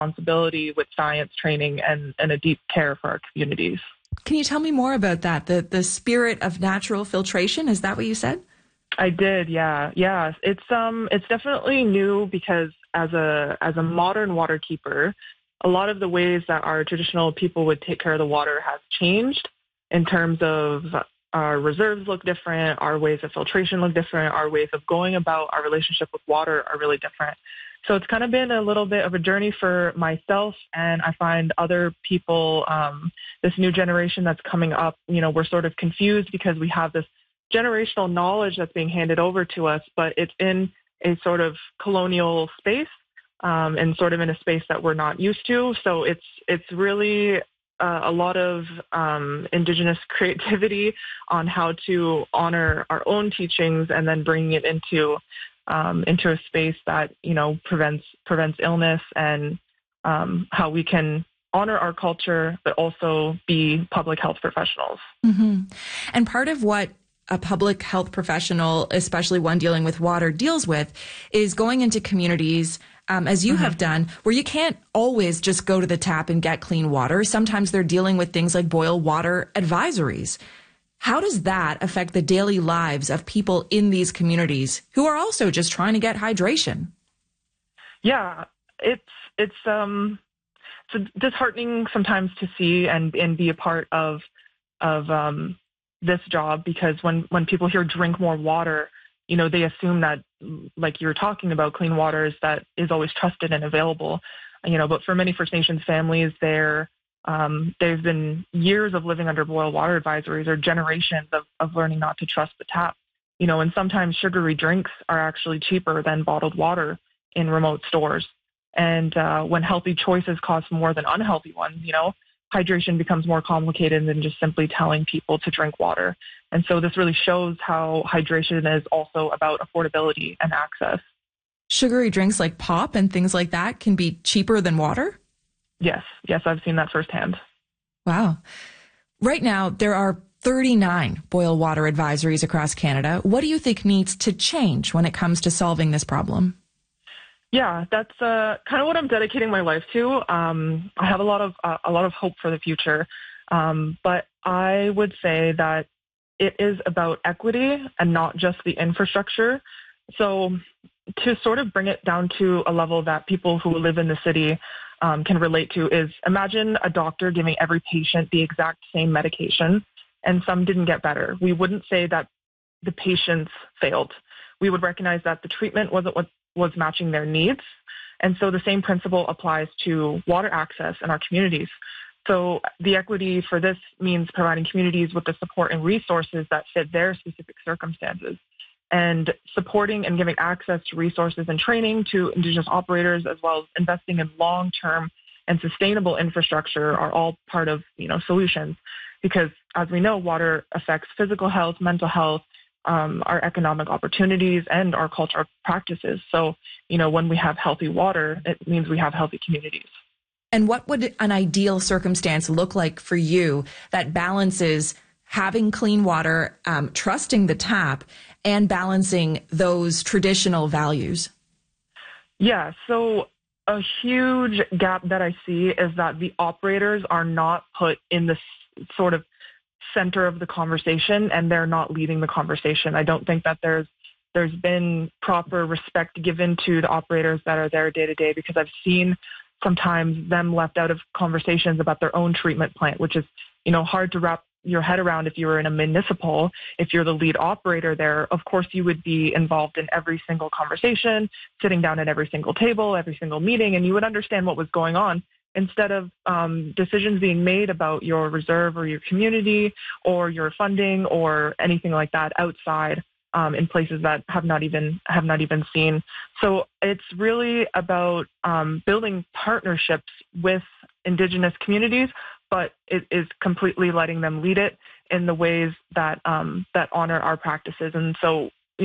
responsibility with science training and a deep care for our communities. Can you tell me more about that? The spirit of natural filtration, is that what you said? I did, yeah. Yeah. It's definitely new because as a modern water keeper, a lot of the ways that our traditional people would take care of the water has changed in terms of our reserves look different, our ways of filtration look different, our ways of going about our relationship with water are really different. So it's kind of been a little bit of a journey for myself, and I find other people, this new generation that's coming up, we're sort of confused because we have this generational knowledge that's being handed over to us, but it's in a sort of colonial space, and sort of in a space that we're not used to. So it's really a lot of Indigenous creativity on how to honor our own teachings and then bringing it into a space that prevents illness, and how we can honor our culture but also be public health professionals. Mm-hmm. And part of what a public health professional, especially one dealing with water, deals with is going into communities, as you have done, where you can't always just go to the tap and get clean water. Sometimes they're dealing with things like boil water advisories. How does that affect the daily lives of people in these communities who are also just trying to get hydration? Yeah, it's disheartening sometimes to see and be a part of this job, because when people hear drink more water, they assume that, like you're talking about, clean water is always trusted and available. But for many First Nations families, they've been years of living under boil water advisories, or generations of learning not to trust the tap. And sometimes sugary drinks are actually cheaper than bottled water in remote stores. And when healthy choices cost more than unhealthy ones, hydration becomes more complicated than just simply telling people to drink water. And so this really shows how hydration is also about affordability and access. Sugary drinks like pop and things like that can be cheaper than water? Yes, I've seen that firsthand. Wow. Right now, there are 39 boil water advisories across Canada. What do you think needs to change when it comes to solving this problem? Yeah, that's kind of what I'm dedicating my life to. I have a lot of hope for the future, but I would say that it is about equity and not just the infrastructure. So to sort of bring it down to a level that people who live in the city can relate to is, imagine a doctor giving every patient the exact same medication, and some didn't get better. We wouldn't say that the patients failed. We would recognize that the treatment wasn't what was matching their needs. And so the same principle applies to water access in our communities. So the equity for this means providing communities with the support and resources that fit their specific circumstances, and supporting and giving access to resources and training to Indigenous operators, as well as investing in long-term and sustainable infrastructure, are all part of, solutions. Because as we know, water affects physical health, mental health, our economic opportunities, and our cultural practices. So, when we have healthy water, it means we have healthy communities. And what would an ideal circumstance look like for you that balances having clean water, trusting the tap, and balancing those traditional values? Yeah, so a huge gap that I see is that the operators are not put in the sort of center of the conversation, and they're not leading the conversation. I don't think that there's been proper respect given to the operators that are there day to day, because I've seen sometimes them left out of conversations about their own treatment plant, which is, hard to wrap your head around. If you were in a municipal, if you're the lead operator there, of course you would be involved in every single conversation, sitting down at every single table, every single meeting, and you would understand what was going on, instead of decisions being made about your reserve or your community or your funding or anything like that outside, in places that have not even seen. So it's really about building partnerships with Indigenous communities, but it is completely letting them lead it in the ways that that honor our practices. And so,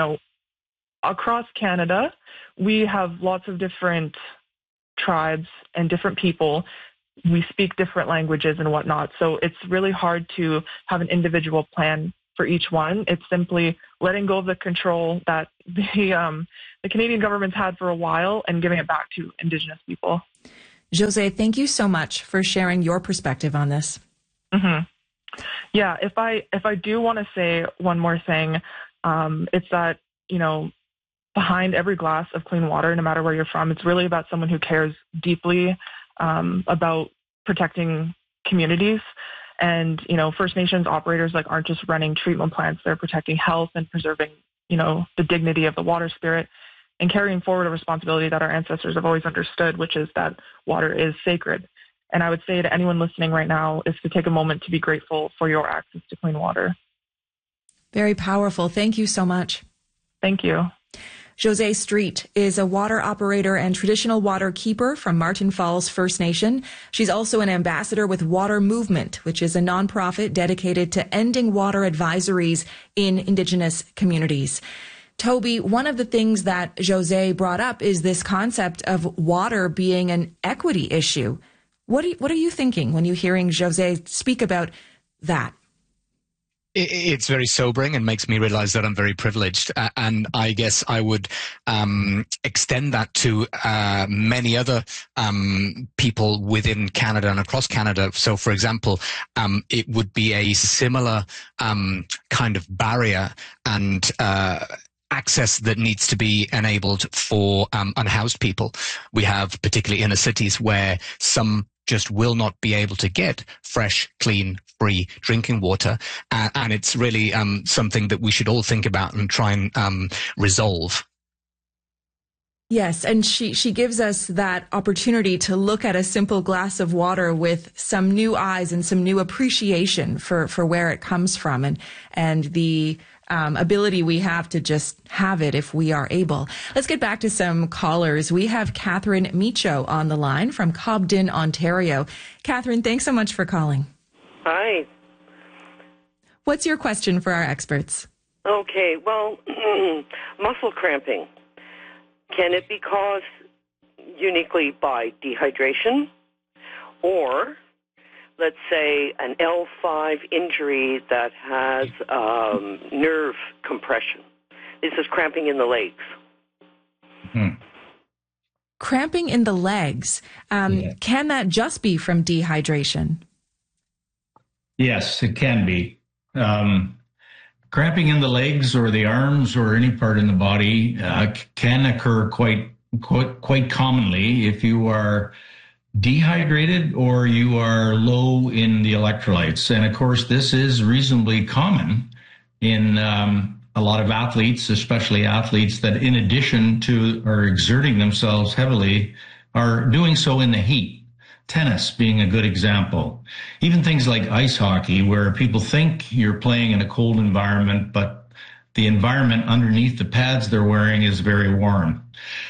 across Canada, we have lots of different tribes and different people. We speak different languages and whatnot. So it's really hard to have an individual plan for each one. It's simply letting go of the control that the Canadian government's had for a while and giving it back to Indigenous people. Jose, thank you so much for sharing your perspective on this. Mm-hmm. Yeah, if I do want to say one more thing, it's that, behind every glass of clean water, no matter where you're from, it's really about someone who cares deeply about protecting communities. And, First Nations operators aren't just running treatment plants, they're protecting health and preserving, the dignity of the water spirit and carrying forward a responsibility that our ancestors have always understood, which is that water is sacred. And I would say to anyone listening right now is to take a moment to be grateful for your access to clean water. Very powerful. Thank you so much. Thank you. Jose Street is a water operator and traditional water keeper from Martin Falls First Nation. She's also an ambassador with Water Movement, which is a nonprofit dedicated to ending water advisories in Indigenous communities. Toby, one of the things that Jose brought up is this concept of water being an equity issue. What are you thinking when you're hearing Jose speak about that? It's very sobering and makes me realize that I'm very privileged. And I guess I would extend that to many other people within Canada and across Canada. So, for example, it would be a similar kind of barrier and access that needs to be enabled for unhoused people. We have particularly inner cities where some just will not be able to get fresh, clean, free drinking water. And it's really something that we should all think about and try and resolve. Yes, and she gives us that opportunity to look at a simple glass of water with some new eyes and some new appreciation for where it comes from and the ability we have to just have it if we are able. Let's get back to some callers. We have Catherine Micho on the line from Cobden, Ontario. Catherine, thanks so much for calling. Hi. What's your question for our experts? Okay, well, muscle cramping. Can it be caused uniquely by dehydration or, let's say, an L5 injury that has nerve compression? This is cramping in the legs. Cramping in the legs. Can that just be from dehydration? Yes, it can be. Cramping in the legs or the arms or any part in the body can occur quite commonly if you are dehydrated or you are low in the electrolytes. And of course, this is reasonably common in a lot of athletes, especially athletes that in addition to are exerting themselves heavily, are doing so in the heat. Tennis being a good example. Even things like ice hockey, where people think you're playing in a cold environment, but the environment underneath the pads they're wearing is very warm.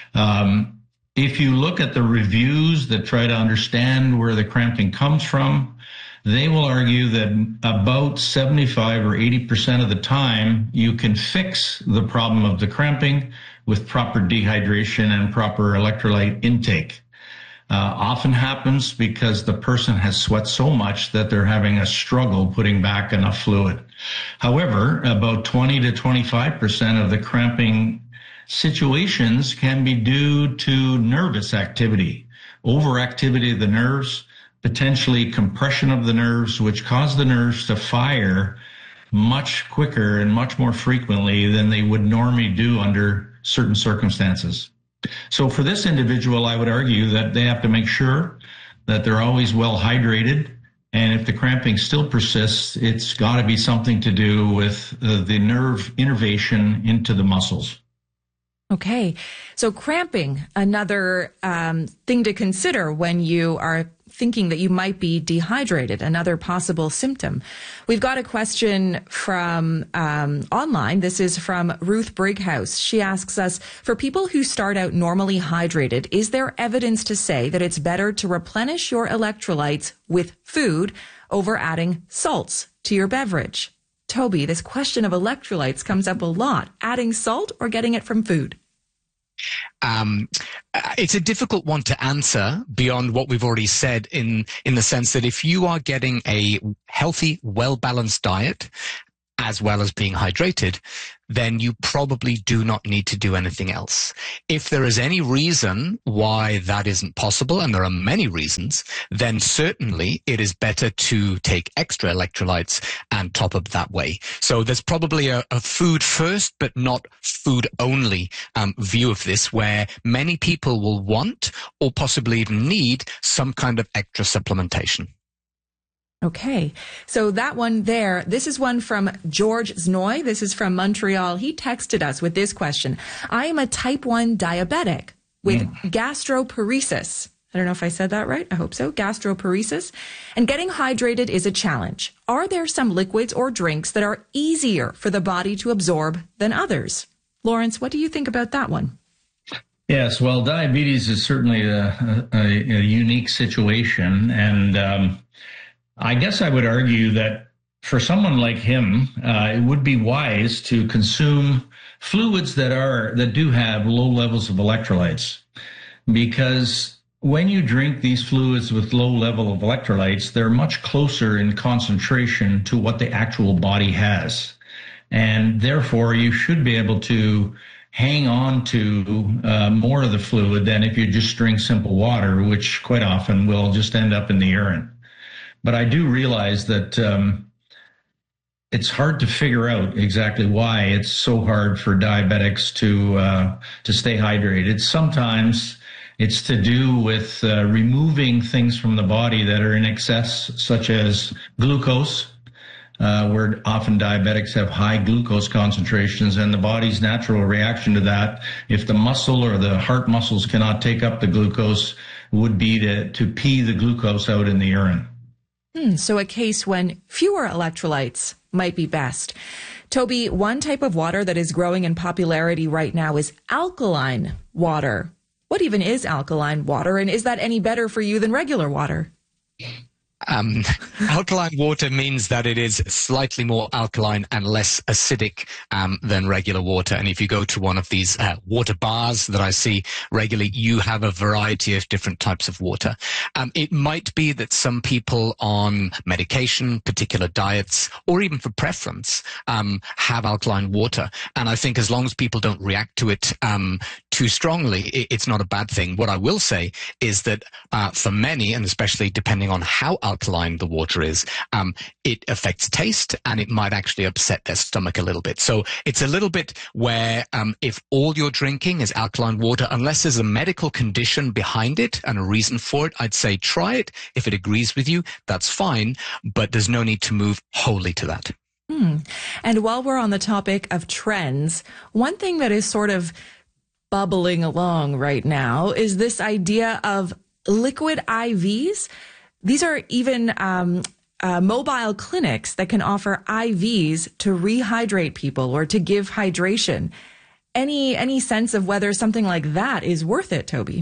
If you look at the reviews that try to understand where the cramping comes from, they will argue that about 75 or 80% of the time, you can fix the problem of the cramping with proper dehydration and proper electrolyte intake. Often happens because the person has sweat so much that they're having a struggle putting back enough fluid. However, about 20 to 25% of the cramping situations can be due to nervous activity, overactivity of the nerves, potentially compression of the nerves, which cause the nerves to fire much quicker and much more frequently than they would normally do under certain circumstances. So for this individual, I would argue that they have to make sure that they're always well hydrated. And if the cramping still persists, it's got to be something to do with the nerve innervation into the muscles. Okay. So cramping, another thing to consider when you are thinking that you might be dehydrated, another possible symptom. We've got a question from online. This is from Ruth Brighouse. She asks us, for people who start out normally hydrated, is there evidence to say that it's better to replenish your electrolytes with food over adding salts to your beverage? Toby, this question of electrolytes comes up a lot. Adding salt or getting it from food? It's a difficult one to answer beyond what we've already said in the sense that if you are getting a healthy, well-balanced diet, as well as being hydrated, then you probably do not need to do anything else. If there is any reason why that isn't possible, and there are many reasons, then certainly it is better to take extra electrolytes and top up that way. So there's probably a food first, but not food only view of this, where many people will want or possibly even need some kind of extra supplementation. Okay. So that one there, this is one from George Znoy. This is from Montreal. He texted us with this question. I am a type 1 diabetic with gastroparesis. I don't know if I said that right. I hope so. Gastroparesis. And getting hydrated is a challenge. Are there some liquids or drinks that are easier for the body to absorb than others? Lawrence, what do you think about that one? Yes, well, diabetes is certainly a unique situation. And I guess I would argue that for someone like him, it would be wise to consume fluids that do have low levels of electrolytes, because when you drink these fluids with low level of electrolytes, they're much closer in concentration to what the actual body has. And therefore, you should be able to hang on to more of the fluid than if you just drink simple water, which quite often will just end up in the urine. But I do realize that it's hard to figure out exactly why it's so hard for diabetics to stay hydrated. Sometimes it's to do with removing things from the body that are in excess, such as glucose, where often diabetics have high glucose concentrations, and the body's natural reaction to that, if the muscle or the heart muscles cannot take up the glucose, would be to pee the glucose out in the urine. So a case when fewer electrolytes might be best. Toby, one type of water that is growing in popularity right now is alkaline water. What even is alkaline water, and is that any better for you than regular water? Alkaline water means that it is slightly more alkaline and less acidic than regular water. And if you go to one of these water bars that I see regularly, you have a variety of different types of water. It might be that some people on medication, particular diets, or even for preference, have alkaline water. And I think as long as people don't react to it too strongly, it's not a bad thing. What I will say is that for many, and especially depending on how alkaline the water is, it affects taste, and it might actually upset their stomach a little bit. So it's a little bit where if all you're drinking is alkaline water, unless there's a medical condition behind it and a reason for it, I'd say try it. If it agrees with you, that's fine, but there's no need to move wholly to that. And while we're on the topic of trends, one thing that is sort of bubbling along right now is this idea of liquid IVs. These are even mobile clinics that can offer IVs to rehydrate people or to give hydration. Any sense of whether something like that is worth it, Toby?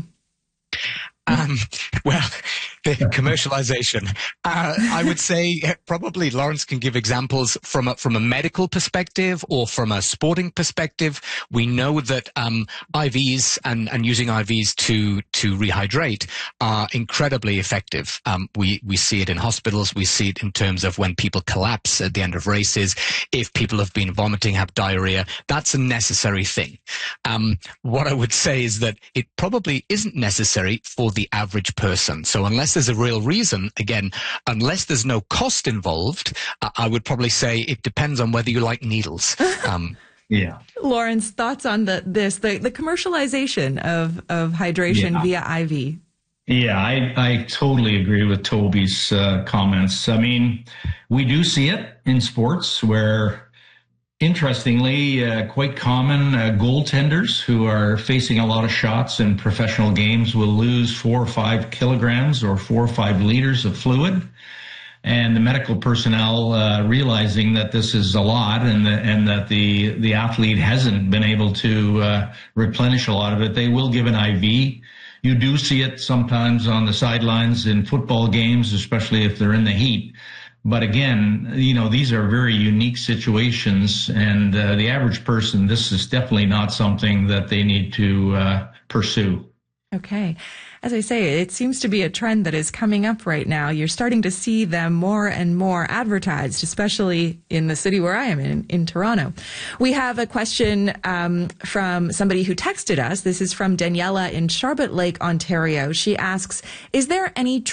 Well, the commercialization. I would say probably Lawrence can give examples from a medical perspective or from a sporting perspective. We know that IVs and using IVs to rehydrate are incredibly effective. We see it in hospitals. We see it in terms of when people collapse at the end of races. If people have been vomiting, have diarrhea, that's a necessary thing. What I would say is that it probably isn't necessary for the average person. So unless there's a real reason, again, unless there's no cost involved, I would probably say it depends on whether you like needles. Yeah. Lawrence, thoughts on the commercialization of hydration via IV? Yeah, I totally agree with Toby's comments. I mean, we do see it in sports where, interestingly, quite common goaltenders who are facing a lot of shots in professional games will lose 4 or 5 kilograms or 4 or 5 liters of fluid. And the medical personnel, realizing that this is a lot and that the athlete hasn't been able to replenish a lot of it, they will give an IV. You do see it sometimes on the sidelines in football games, especially if they're in the heat. But again, these are very unique situations, and the average person, this is definitely not something that they need to pursue. Okay. As I say, it seems to be a trend that is coming up right now. You're starting to see them more and more advertised, especially in the city where I am in Toronto. We have a question from somebody who texted us. This is from Daniela in Charlotte Lake, Ontario. She asks, is there any